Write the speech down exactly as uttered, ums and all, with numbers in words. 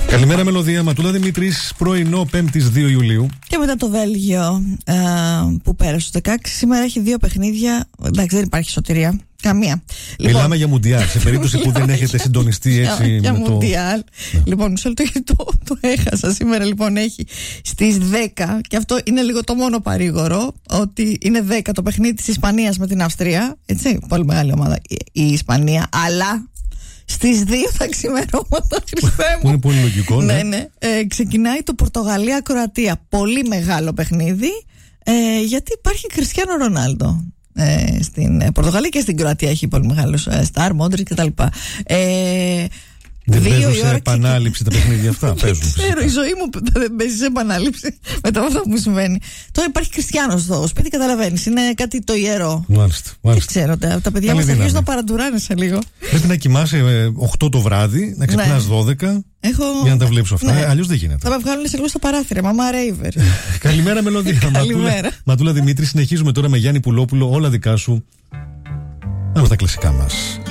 Καλημέρα, Μελωδία. Ματούλα Δημήτρης, πρωινό πέμπτης δύο Ιουλίου. Και μετά το Βέλγιο ε, που πέρασε στο δεκαέξι, σήμερα έχει δύο παιχνίδια. Εντάξει, δεν υπάρχει σωτηρία. Καμία. Μιλάμε λοιπόν, για Μουντιάλ, σε περίπτωση που δεν έχετε συντονιστεί έτσι. Για με Μουντιάλ. Το... Λοιπόν, μισό λεπτό γιατί το, το έχασα. Σήμερα λοιπόν έχει στις δέκα, και αυτό είναι λίγο το μόνο παρήγορο, ότι είναι δέκα το παιχνίδι της Ισπανίας με την Αυστρία. Έτσι, πολύ μεγάλη ομάδα η Ισπανία, αλλά στις δύο τα ξημερώματα, Χριστέ μου. Είναι πολύ λογικό, ναι. ναι, ναι. Ε, ξεκινάει το Πορτογαλία-Κροατία. Πολύ μεγάλο παιχνίδι, ε, γιατί υπάρχει Κριστιάνο Ρονάλντο. Ε, στην Πορτογαλία και στην Κροατία έχει πολύ μεγάλους ε, Σταρ, Μόντριτ κτλ. Ε, δεν παίζουν σε επανάληψη τα παιχνίδια αυτά. Παίζουν. Ξέρω, η ζωή μου δεν παίζει σε επανάληψη μετά από αυτό που μου συμβαίνει. Τώρα υπάρχει Χριστιανός στο σπίτι, καταλαβαίνεις. Είναι κάτι το ιερό. Μάλιστα. μάλιστα. Δεν ξέρω, τα, τα παιδιά μας θα αρχίσουν να παραντουράνε σε λίγο. Πρέπει να κοιμάσαι οκτώ το βράδυ, να ξυπνάς ναι. δώδεκα. Έχω... για να τα βλέπεις αυτά. Ναι. Αλλιώς δεν γίνεται. Θα με βγάλουν σε λίγο στα παράθυρα. Μαμά Ρέιβερ. Καλημέρα, Μελωδία. Ματούλα, Ματούλα Δημήτρη, συνεχίζουμε τώρα με Γιάννη Πουλόπουλο. Όλα δικά σου. Πάμε στα κλασικά μας.